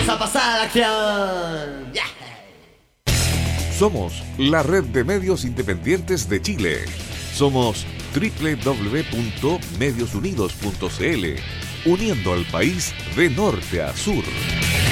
Vamos a pasar a la acción. Yeah. Somos la red de medios independientes de Chile. Somos www.mediosunidos.cl, uniendo al país de norte a sur.